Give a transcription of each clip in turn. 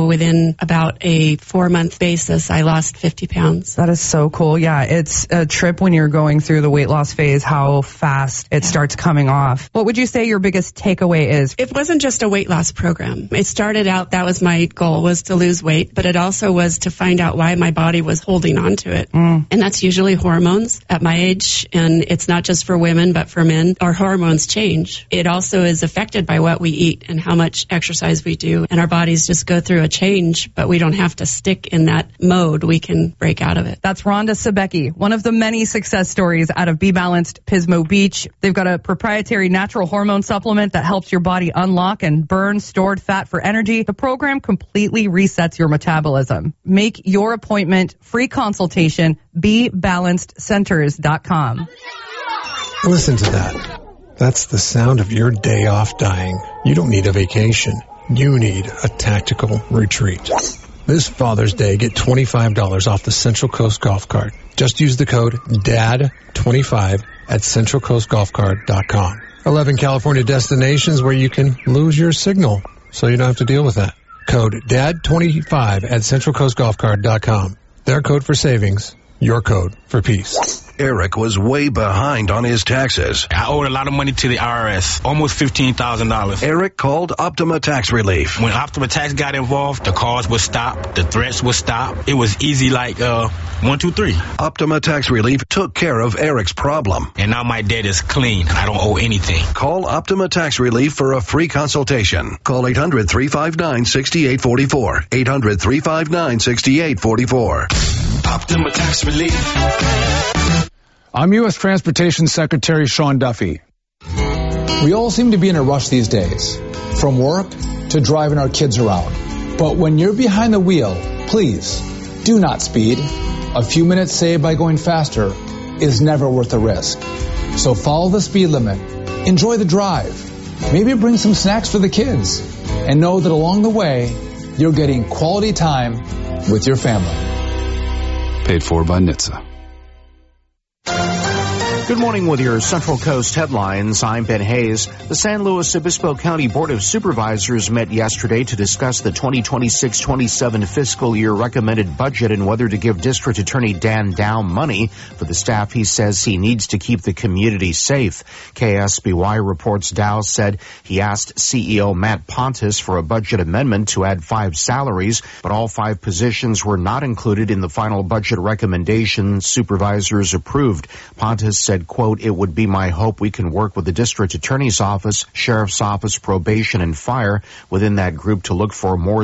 within about a 4-month basis, I lost 50 pounds. That is so cool. Yeah, it's a trip when you're going through the weight loss phase, how fast it starts coming off. What would you say your biggest takeaway is? It wasn't just a weight loss program. It started out, that was my goal, was to lose weight, but it also was to find out why my body was holding on to it. And that's usually hormones at my age, and it's not just for women, but for men. Our hormones change. It also is affected by what we eat and how much exercise we do, and our bodies just go through a change, but we don't have to stick in that mode. We can break out of it. That's Rhonda Sebecki, one of the many success stories out of Be Balanced Pismo Beach. They've got a proprietary natural hormone supplement that helps your body unlock and burn stored fat for energy. The program completely resets your metabolism. Make your appointment, free consultation, BeBalancedCenters.com. Listen to that. That's the sound of your day off dying. You don't need a vacation. You need a tactical retreat. This Father's Day, get $25 off the Central Coast Golf Cart. Just use the code DAD25 at CentralCoastGolfCart.com. 11 California destinations where you can lose your signal, so you don't have to deal with that. Code DAD25 at CentralCoastGolfCart.com. Their code for savings, your code for peace. Eric was way behind on his taxes. I owed a lot of money to the IRS, almost $15,000. Eric called Optima Tax Relief. When Optima Tax got involved, the calls would stop, the threats would stop. It was easy like 1, 2, 3. Optima Tax Relief took care of Eric's problem. And now my debt is clean. I don't owe anything. Call Optima Tax Relief for a free consultation. Call 800-359-6844. 800-359-6844. Optima Tax Relief. I'm U.S. Transportation Secretary Sean Duffy. We all seem to be in a rush these days, from work to driving our kids around. But when you're behind the wheel, please do not speed. A few minutes saved by going faster is never worth the risk. So follow the speed limit, enjoy the drive, maybe bring some snacks for the kids, and know that along the way, you're getting quality time with your family. Paid for by NHTSA. Good morning with your Central Coast headlines. I'm Ben Hayes. The San Luis Obispo County Board of Supervisors met yesterday to discuss the 2026-27 fiscal year recommended budget and whether to give District Attorney Dan Dow money for the staff he says he needs to keep the community safe. KSBY reports Dow said he asked CEO Matt Pontus for a budget amendment to add 5 salaries, but all 5 positions were not included in the final budget recommendation supervisors approved. Pontus said, quote, "It would be my hope we can work with the district attorney's office, sheriff's office, probation, and fire within that group to look for more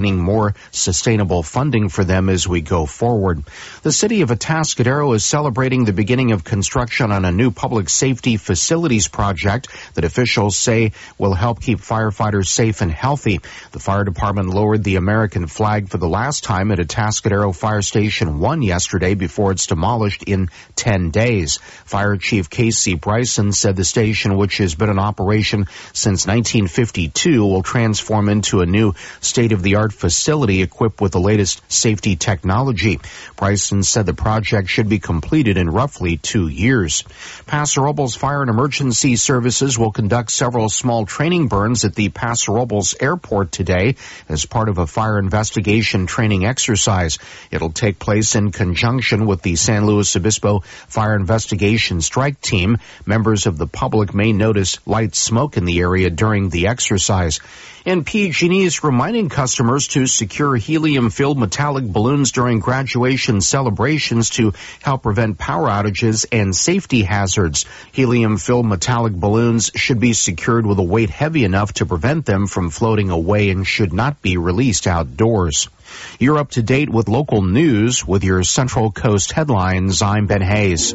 sustainable funding for them as we go forward." The city of Atascadero is celebrating the beginning of construction on a new public safety facilities project that officials say will help keep firefighters safe and healthy. The fire department lowered the American flag for the last time at Atascadero Fire Station 1 yesterday before it's demolished in 10 days. Fire Chief Casey Bryson said the station, which has been in operation since 1952, will transform into a new state-of-the-art facility equipped with the latest safety technology. Bryson said the project should be completed in roughly 2 years. Paso Robles Fire and Emergency Services will conduct several small training burns at the Paso Robles Airport today as part of a fire investigation training exercise. It'll take place in conjunction with the San Luis Obispo Fire Investigation Strike Team. Members of the public may notice light smoke in the area during the exercise. And PG&E is reminding customers to secure helium-filled metallic balloons during graduation celebrations to help prevent power outages and safety hazards. Helium-filled metallic balloons should be secured with a weight heavy enough to prevent them from floating away and should not be released outdoors. You're up to date with local news with your Central Coast headlines. I'm Ben Hayes.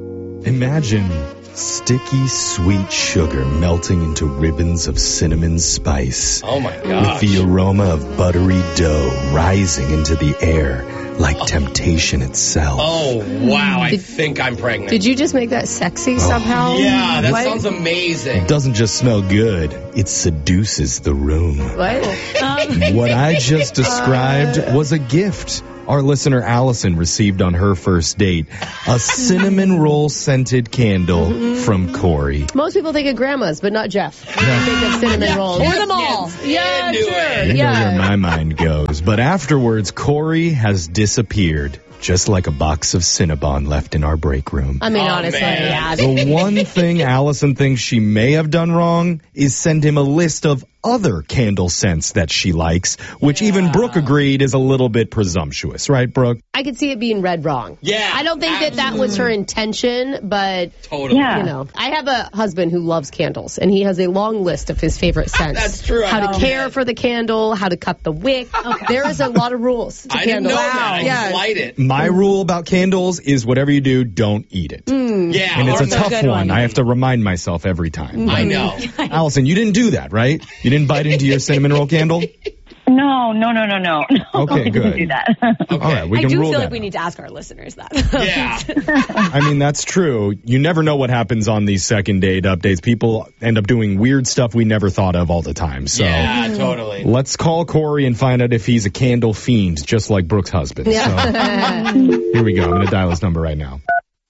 Imagine sticky, sweet sugar melting into ribbons of cinnamon spice. Oh my gosh. With the aroma of buttery dough rising into the air like temptation itself. Oh, wow. I think I'm pregnant. Did you just make that sexy somehow? Yeah, that sounds amazing. It doesn't just smell good, it seduces the room. What? What I just described was a gift. our listener Allison received on her first date a cinnamon roll scented candle from Corey. Most people think of grandmas, but not Jeff. They think of cinnamon rolls. Or them all. Yeah, sure. You know where my mind goes. But afterwards, Corey has disappeared, just like a box of Cinnabon left in our break room. I mean, honestly, yeah. The one thing Allison thinks she may have done wrong is send him a list of other candle scents that she likes, which even Brooke agreed is a little bit presumptuous, right, Brooke? I could see it being read wrong. Yeah. I don't think that was her intention, but Totally. you know, I have a husband who loves candles, and he has a long list of his favorite scents. That's true. How to care for the candle, how to cut the wick. There is a lot of rules to I didn't candles. know that. I Yeah. just light it. My rule about candles is whatever you do, don't eat it. Yeah. And it's or a the- tough one. I have to remind myself every time. I know. Allison, you didn't do that, right? You didn't bite into your cinnamon roll candle? No. Okay, good. Do that. All right, we I can do rule feel that like we out. need to ask our listeners that. Yeah. I mean, that's true. You never know what happens on these second date updates. People end up doing weird stuff we never thought of all the time. So Yeah, totally. let's call Corey and find out if he's a candle fiend, just like Brooke's husband. So here we go. I'm going to dial his number right now.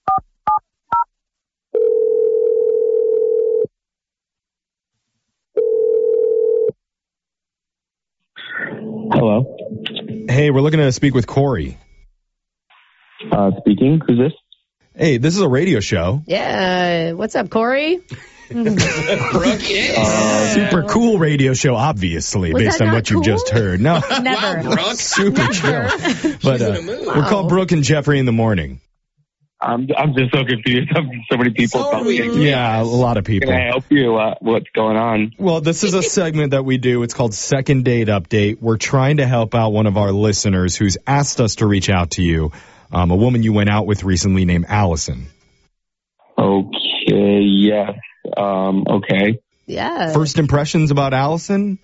Hello. Hey, we're looking to speak with Corey. Speaking. Who's this? Hey, this is a radio show. Yeah. What's up, Corey? Brooke, yeah. Super cool radio show, obviously, Was based that on not what you just heard. No, Never. Wow, Brooke. super chill. But in a mood. we're called Brooke and Jeffrey in the morning. I'm just so confused. So many people So talking. weird. Yeah, a lot of people. Can I help you? What's going on? Well, this is a segment that we do. It's called Second Date Update. We're trying to help out one of our listeners who's asked us to reach out to you, a woman you went out with recently named Allison. Okay. Yes. Okay. Yeah. First impressions about Allison?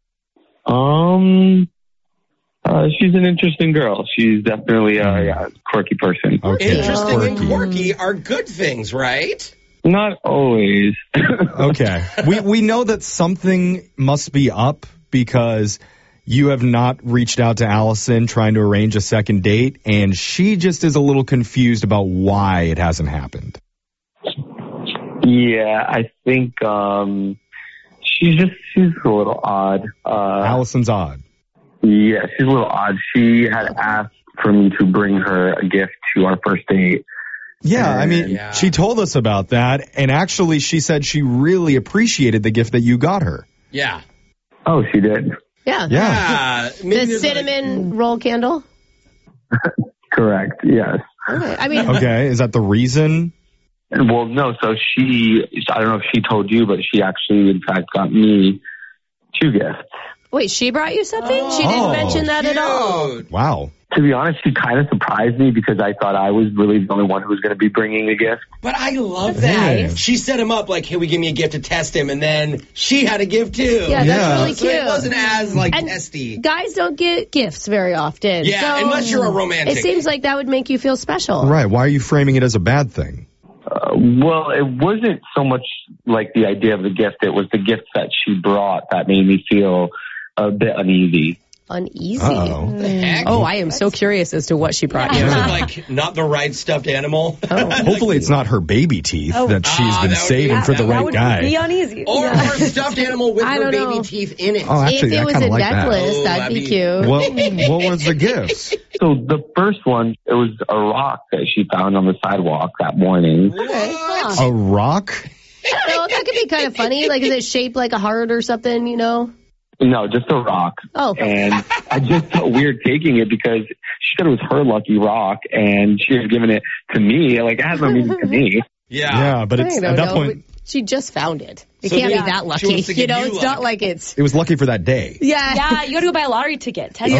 She's an interesting girl. She's definitely a quirky person. Okay. Interesting and quirky are good things, right? Not always. Okay. We know that something must be up because you have not reached out to Allison trying to arrange a second date, and she just is a little confused about why it hasn't happened. Yeah, I think she's a little odd. Allison's odd. Yeah, she's a little odd. She had asked for me to bring her a gift to our first date. Yeah, I mean, Yeah. she told us about that, and actually she said she really appreciated the gift that you got her. Yeah. Oh, she did? Yeah. Yeah. Maybe The there's cinnamon roll candle? Correct, yes. Okay. I mean, Okay, is that the reason? Well, no, so I don't know if she told you, but she actually, in fact, got me 2 gifts. wait, she brought you something? She didn't Oh, mention that at all. Wow. To be honest, she kind of surprised me because I thought I was really the only one who was going to be bringing a gift. But I love that. Nice. She set him up like, hey, we give me a gift to test him, and then she had a gift too. Yeah, that's really So cute. it wasn't as like And testy. Guys don't get gifts very often. Yeah, so unless you're a romantic. It seems like that would make you feel special. Right, why are you framing it as a bad thing? Well, it wasn't so much like the idea of the gift. It was the gift that she brought that made me feel a bit uneasy. Uneasy. Uh-oh. The heck? Oh, I am so curious as to what she brought you. Was it like not the right stuffed animal? Hopefully it's not her baby teeth that she's been that would saving be- for the that right would guy. Be uneasy. Or her stuffed animal with I her don't baby know. teeth in it. Oh, actually, if I it was kind a of like necklace, Oh, that'd be cute. What was the gifts? So the first one, it was a rock that she found on the sidewalk that morning. Okay. Huh. A rock? I don't know, that could be kind of funny. Like, is it shaped like a heart or something, you know? No, just a rock. Oh. And I just felt weird taking it because she said it was her lucky rock and she had given it to me. Like, it has no meaning to me. Yeah, but it's I at don't that know, point, but she just found it. It So can't then be that she lucky. wants to give You know, you it's luck. not like it's... it was lucky for that day. Yeah. Yeah, you gotta go buy a lottery ticket. Okay.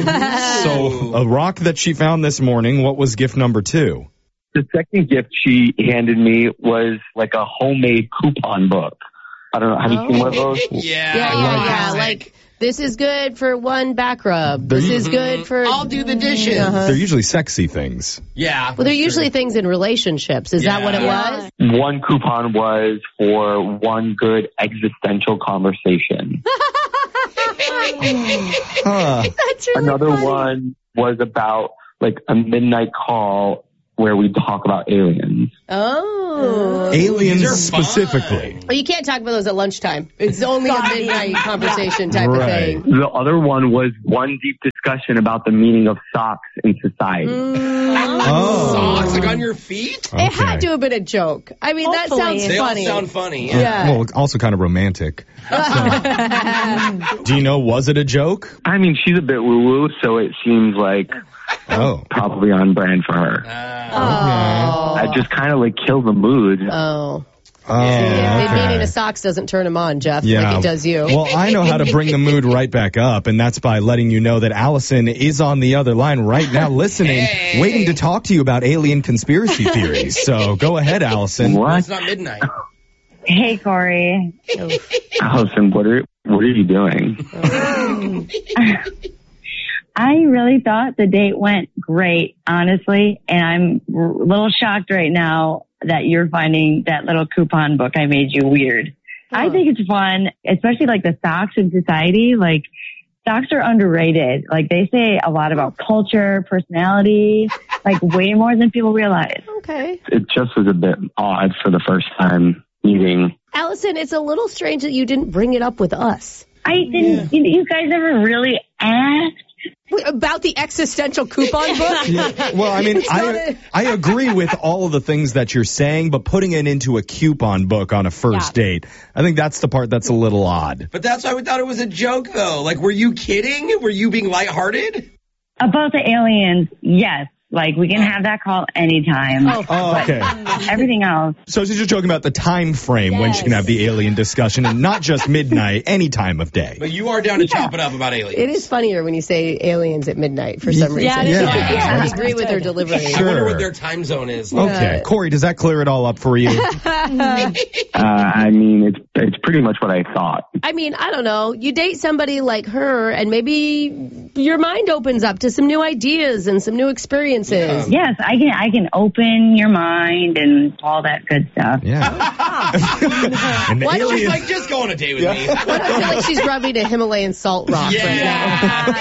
So a rock that she found this morning, what was gift number 2? The second gift she handed me was like a homemade coupon book. I don't know. Have you seen one of those? Yeah. Like, this is good for one back rub. This is good for... I'll do the dishes. They're usually sexy things. Yeah. Well, they're usually things in relationships. Is that what it was? One coupon was for one good existential conversation. Huh. That's really Another funny. one was about like a midnight call where we talk about aliens. Oh. Aliens specifically. Well, you can't talk about those at lunchtime. It's only a midnight conversation type of thing. The other one was one deep discussion about the meaning of socks in society. Socks like on your feet? It had to have been a joke. I mean, that sounds they funny. all sound funny. Yeah. Well, also kind of romantic. Do you know, was it a joke? I mean, she's a bit woo-woo, so it seems like probably on brand for her. I just kind of like kill the mood. The meaning of socks doesn't turn him on, Jeff, like it does you. Well, I know how to bring the mood right back up, and that's by letting you know that Allison is on the other line right now listening, waiting to talk to you about alien conspiracy theories. So go ahead, Allison. What? It's not midnight. Hey, Corey. Allison, what are you doing? I really thought the date went great, honestly, and I'm a little shocked right now that you're finding that little coupon book I made you weird. I think it's fun, especially like the socks in society. Like, socks are underrated. Like, they say a lot about culture, personality, like way more than people realize. Okay. It just was a bit odd for the first time meeting. Allison, it's a little strange that you didn't bring it up with us. I didn't. You guys never really asked. About the existential coupon book? Well, I mean, I agree with all of the things that you're saying, but putting it into a coupon book on a first date, I think that's the part that's a little odd. But that's why we thought it was a joke, though. Like, were you kidding? Were you being lighthearted? About the aliens, yes. Like, we can have that call anytime. Okay. Everything else. So she's just joking about the time frame when she can have the alien discussion, and not just midnight, any time of day. But you are down to chop it up about aliens. It is funnier when you say aliens at midnight for some reason. I agree with their delivery. I wonder what their time zone is. Okay. Corey, does that clear it all up for you? I mean, it's pretty much what I thought. I mean, I don't know. You date somebody like her, and maybe your mind opens up to some new ideas and some new experiences. Yes, I can open your mind and all that good stuff. Yeah. Why don't you like just go on a date with me? I feel like she's rubbing a Himalayan salt rock right now.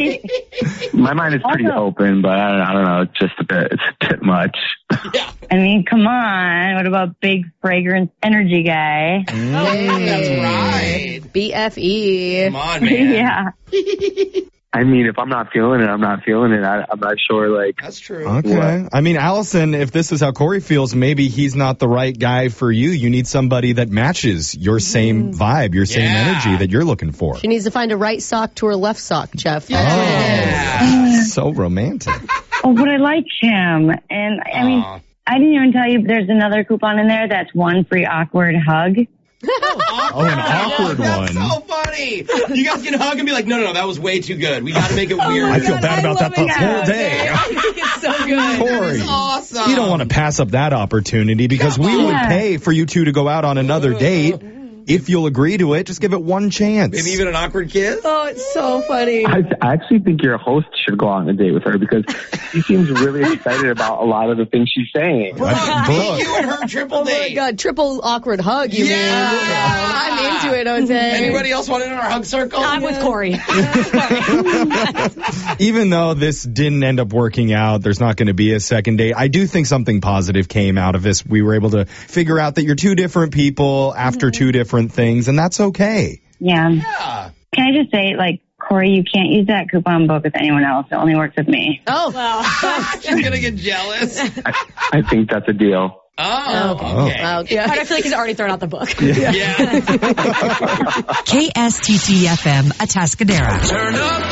My mind is pretty open, but I don't know. It's just it's a bit much. I mean, come on. What about big fragrance energy guy? That's right. BFE. Come on, man. Yeah. I mean, if I'm not feeling it, I'm not feeling it. I'm not sure, like... That's true. Okay. I mean, Allison, if this is how Corey feels, maybe he's not the right guy for you. You need somebody that matches your same vibe, your same energy that you're looking for. She needs to find a right sock to her left sock, Jeff. So romantic. Oh, but I like him. And, I mean, I didn't even tell you there's another coupon in there that's one free awkward hug. An awkward one. That's so funny. You guys can hug and be like, no, that was way too good. We got to make it weird. I feel bad about that the whole day. I think it's so good. Corey, awesome. You don't want to pass up that opportunity because we would pay for you two to go out on another date. If you'll agree to it, just give it one chance. Maybe even an awkward kiss? Oh, it's so funny. I actually think your host should go on a date with her because she seems really excited about a lot of the things she's saying. You and her triple date. Oh, my God. Triple awkward hug, you mean? I'm into it, Jose. Anybody else want in our hug circle? I'm with Corey. Even though this didn't end up working out, there's not going to be a second date. I do think something positive came out of this. We were able to figure out that you're two different people after two different things, and that's okay. Yeah. Can I just say, like, Corey, you can't use that coupon book with anyone else. It only works with me. Oh, well. She's going to get jealous. I think that's a deal. Oh, okay. Yeah. But I feel like he's already thrown out the book. Yeah. KSTT FM, Atascadero. Turn up